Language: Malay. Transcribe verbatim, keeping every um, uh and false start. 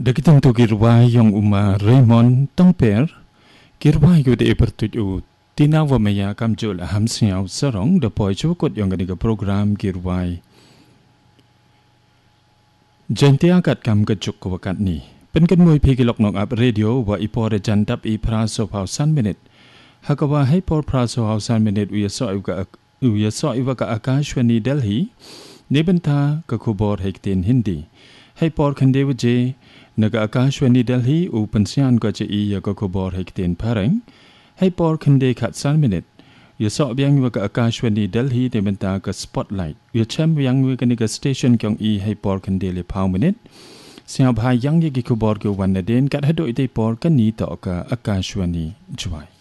Dakitan tu kirwai yang uma Raymond Tongper kirwai yu de pertuju tinawa maya kamjul aham siau sarong da poi chukot yang ganiga program kirwai Janti akat kam kecuk ko wakat ni penkan moy pigilok nok ap radio wa ipore jantap i praso pausan minit hakawa hai por praso pausan minit uya so uga uya so iwa ka Akashwani Delhi nebenta ka khubor hektin Hindi hai por khandew je naga Akashwani Delhi u pensian ko je i ya ka khubor hektin pareng hai por khande khat san minit ya so byang wa ka Akashwani Delhi nebenta ka spotlight ya cham yang wi ka ni ka station kyong i hai por khande le phaw minit sia bhai yang ye ki khubor ko wan den kat hado ite por kan ni to ka Akashwani jwai